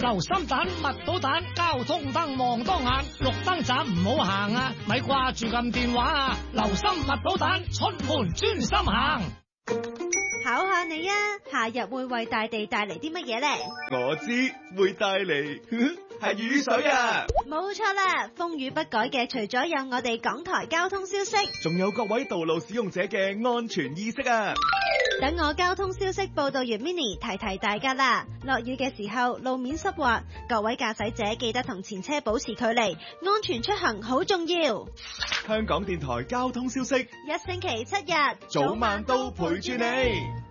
留心蛋、密到蛋，交通燈望多眼，綠燈盞唔好行啊！咪掛住撳電話啊！留心密到蛋，出門專心行。 考下你啊，夏日會為大地帶嚟啲乜嘢呢？ 我知會帶嚟係雨水啊！ 冇錯啦，風雨不改嘅除咗有我哋港台交通消息， 仲有各位道路使用者嘅安全意識啊！ 等我交通消息報道員 Mini 提提大家啦。落雨嘅時候路面濕滑，各位駕駛者記得同前車保持距離，安全出行好重要。 香港電台交通消息， 一星期7日， 早晚都陪住你。